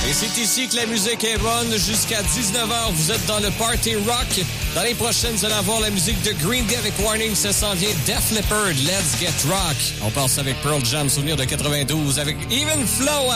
Et c'est ici que la musique est bonne. Jusqu'à 19h, vous êtes dans le Party Rock. Dans les prochaines, vous allez avoir la musique de Green Day avec Warning. Ça s'en vient. Def Leppard, Let's Get Rock. On passe avec Pearl Jam, souvenir de 92, avec Even Flow